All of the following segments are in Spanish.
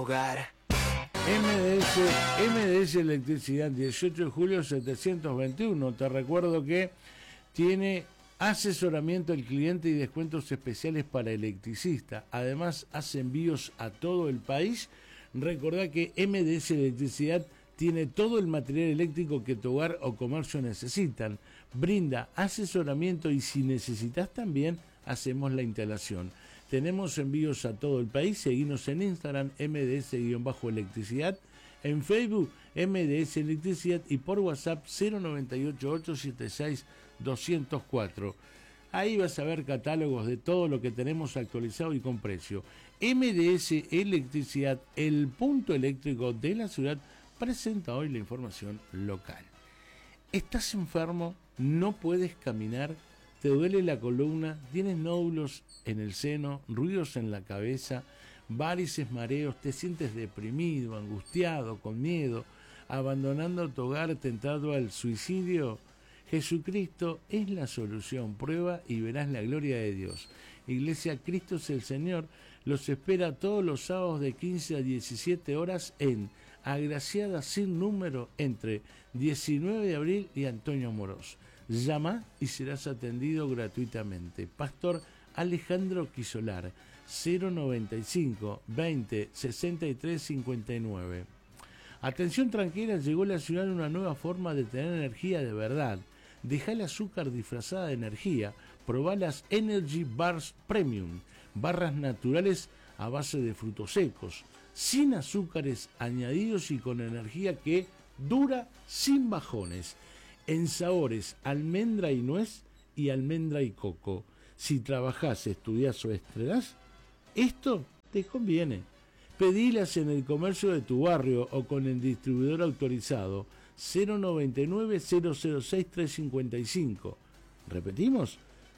Hogar. MDS Electricidad, 18 de julio 721. Te recuerdo que tiene asesoramiento al cliente y descuentos especiales para electricista. Además, hace envíos a todo el país. Recordá que MDS Electricidad tiene todo el material eléctrico que tu hogar o comercio necesitan. Brinda asesoramiento y si necesitas también hacemos la instalación. Tenemos envíos a todo el país. Seguinos en Instagram, MDS-electricidad. En Facebook, MDS Electricidad. Y por WhatsApp, 098-876-204. Ahí vas a ver catálogos de todo lo que tenemos actualizado y con precio. MDS Electricidad, el punto eléctrico de la ciudad, presenta hoy la información local. ¿Estás enfermo? ¿No puedes caminar? ¿Te duele la columna? ¿Tienes nódulos en el seno? ¿Ruidos en la cabeza? ¿Varices, mareos? ¿Te sientes deprimido, angustiado, con miedo? ¿Abandonando tu hogar, tentado al suicidio? Jesucristo es la solución. Prueba y verás la gloria de Dios. Iglesia Cristo es el Señor los espera todos los sábados de 15 a 17 horas en Agraciada sin número entre 19 de abril y Antonio Morós. Llama y serás atendido gratuitamente. Pastor Alejandro Quisolar, 095 20 63 59. Atención tranquila, llegó a la ciudad una nueva forma de tener energía de verdad. Deja el azúcar disfrazada de energía. Probá las Energy Bars Premium, barras naturales a base de frutos secos, sin azúcares añadidos y con energía que dura sin bajones. En sabores almendra y nuez y almendra y coco. Si trabajás, estudiás o estrenás, esto te conviene. Pedilas en el comercio de tu barrio o con el distribuidor autorizado. 099-006-355. Repetimos,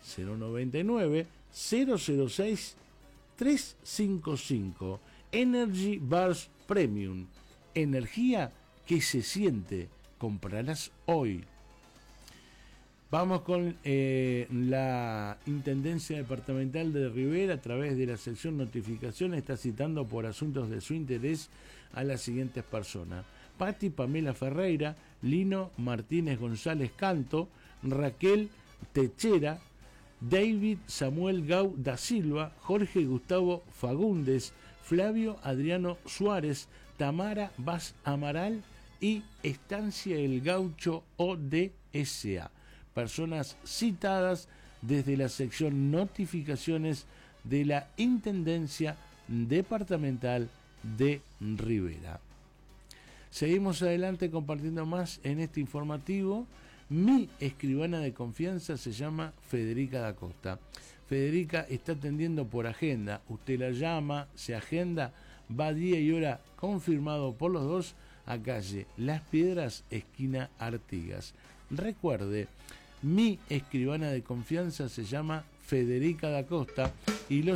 099-006-355. Energy Bars Premium. Energía que se siente. Comprarás hoy. Vamos con la Intendencia Departamental de Rivera, a través de la sección notificaciones, está citando por asuntos de su interés a las siguientes personas: Patti Pamela Ferreira, Lino Martínez González Canto, Raquel Techera, David Samuel Gau da Silva, Jorge Gustavo Fagundes, Flavio Adriano Suárez, Tamara Vaz Amaral y Estancia El Gaucho ODSA. Personas citadas desde la sección notificaciones de la Intendencia Departamental de Rivera. Seguimos adelante compartiendo más en este informativo. Mi escribana de confianza se llama Federica da Costa. Federica está atendiendo por agenda. Usted la llama, se agenda, va día y hora confirmado por los dos a calle Las Piedras, esquina Artigas. Recuerde, mi escribana de confianza se llama Federica da Costa y los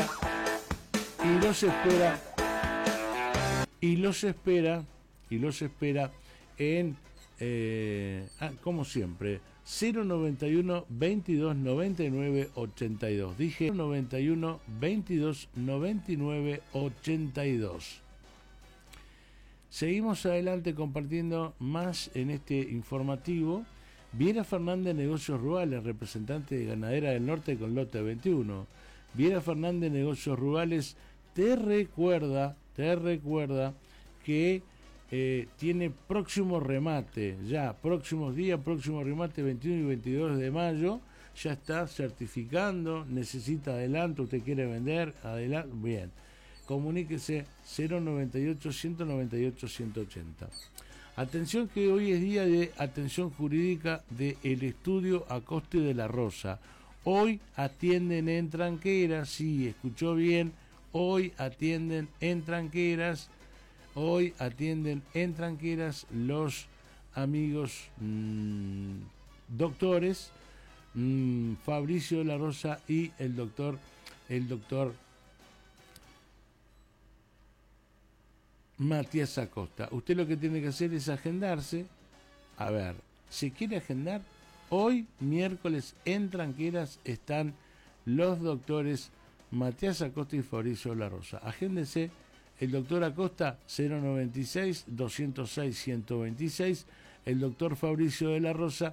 espera en como siempre, 091 22 99 82. Dije 91 22 99 82. Seguimos adelante compartiendo más en este informativo. Viera Fernández, Negocios Rurales, representante de Ganadera del Norte con lote 21. Viera Fernández, Negocios Rurales, te recuerda que tiene próximo remate, ya próximos días, próximo remate 21 y 22 de mayo, ya está certificando, necesita adelanto, usted quiere vender, adelanto, bien, comuníquese 098 198 180. Atención que hoy es día de atención jurídica del estudio Acoste de la Rosa. Hoy atienden en Tranqueras, sí, escuchó bien, hoy atienden en Tranqueras. Hoy atienden en Tranqueras los amigos doctores Fabricio de la Rosa y el doctor Matías Acosta. Usted lo que tiene que hacer es agendarse. A ver, si quiere agendar, hoy miércoles en Tranqueras están los doctores Matías Acosta y Fabricio de la Rosa. Agéndese el doctor Acosta 096-206-126, el doctor Fabricio de la Rosa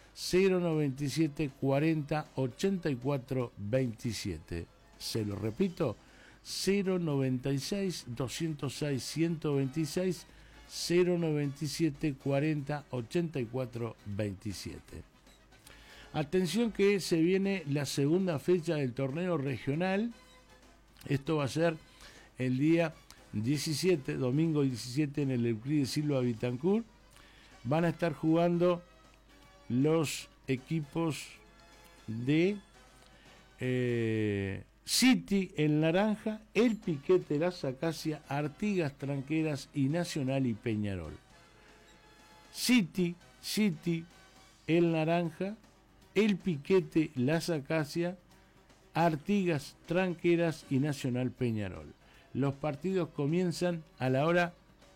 097-40-84-27. Se lo repito, 096-206-126, 097-40-84-27. Atención que se viene la segunda fecha del torneo regional. Esto va a ser el día 17, domingo 17, en el Euclides Silva Bitancur. Van a estar jugando los equipos de City en naranja, El Piquete, Las Acacias, Artigas, Tranqueras y Nacional y Peñarol. City, el naranja, El Piquete, Las Acacias, Artigas, Tranqueras y Nacional Peñarol. Los partidos comienzan a la hora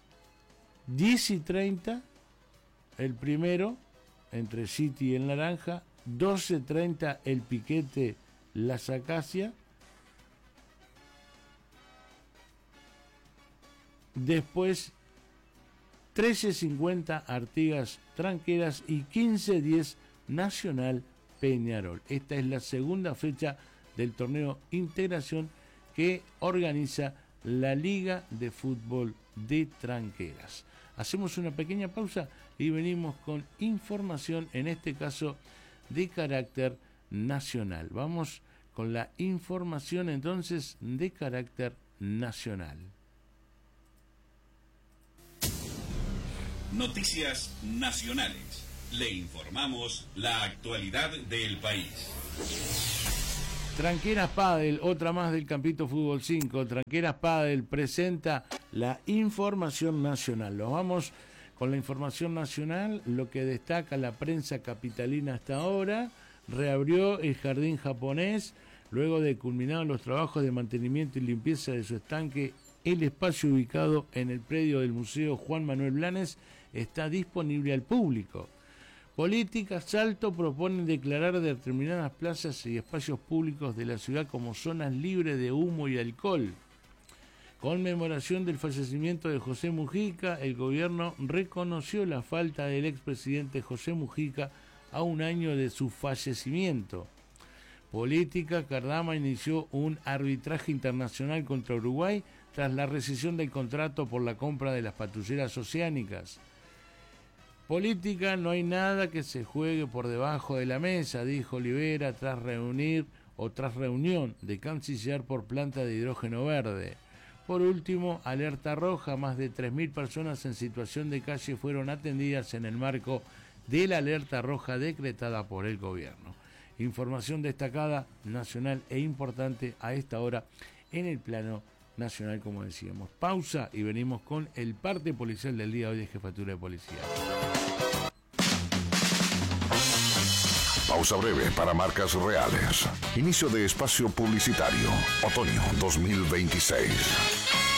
10:30, el primero entre City y el naranja, 12:30 El Piquete, Las Acacias, después 13:50 Artigas, Tranqueras y 15:10 Nacional Peñarol. Esta es la segunda fecha del torneo Integración que organiza la Liga de Fútbol de Tranqueras. Hacemos una pequeña pausa y venimos con información, en este caso de carácter nacional. Vamos con la información entonces de carácter nacional. Noticias nacionales. Le informamos la actualidad del país. Tranqueras Padel, otra más del Campito Fútbol 5. Tranqueras Padel presenta la información nacional. Nos vamos con la información nacional, lo que destaca la prensa capitalina hasta ahora. Reabrió el jardín japonés, luego de culminados los trabajos de mantenimiento y limpieza de su estanque. El espacio ubicado en el predio del Museo Juan Manuel Blanes está disponible al público. Política, Salto propone declarar determinadas plazas y espacios públicos de la ciudad como zonas libres de humo y alcohol. Conmemoración del fallecimiento de José Mujica, el gobierno reconoció la falta del expresidente José Mujica a un año de su fallecimiento. Política, Cardama inició un arbitraje internacional contra Uruguay tras la rescisión del contrato por la compra de las patrulleras oceánicas. Política, no hay nada que se juegue por debajo de la mesa, dijo Olivera tras reunión de canciller por planta de hidrógeno verde. Por último, alerta roja, más de 3.000 personas en situación de calle fueron atendidas en el marco de la alerta roja decretada por el gobierno. Información destacada, nacional e importante a esta hora en el plano nacional, como decíamos. Pausa y venimos con el parte policial del día de hoy de Jefatura de Policía. Pausa breve para marcas reales. Inicio de espacio publicitario. Otoño 2026.